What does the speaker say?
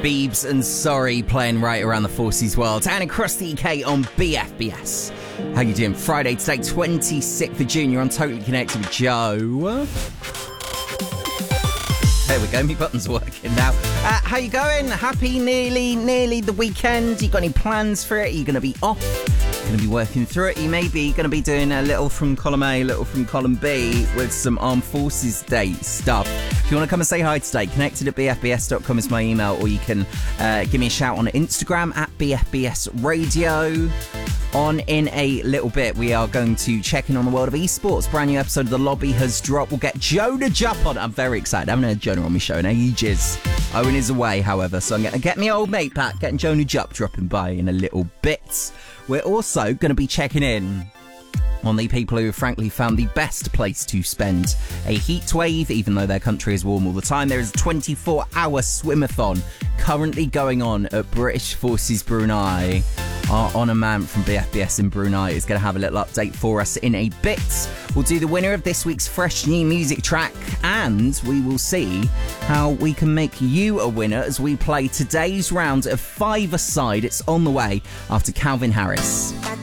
Biebs and Sorry playing right around the Forces world and across the UK on BFBS. How you doing? Friday today, 26th of June. You're on Totally Connected with Joe. There we go, my button's working now. How you going? Happy nearly the weekend? You got any plans for it? Are you going to be off? Going to be working through it? You may be going to be doing a little from column A, a little from column B with some Armed Forces Day stuff. If you want to come and say hi today, connected at bfbs.com is my email, or you can give me a shout on Instagram at BFBS Radio. On in a little bit, we are going to check in on the world of esports. Brand new episode of The Lobby has dropped. We'll get Jonah Jupp on. I'm very excited. I haven't had Jonah on my show in ages. Owen is away, however, so I'm going to get my old mate back, getting Jonah Jupp dropping by in a little bit. We're also going to be checking in on the people who have frankly found the best place to spend a heat wave, even though their country is warm all the time. There is a 24-hour swimathon currently going on at British Forces Brunei. Our honour man from BFBS in Brunei is going to have a little update for us in a bit. We'll do the winner of this week's fresh new music track, and we will see how we can make you a winner as we play today's round of Five-A-Side. It's on the way after Calvin Harris.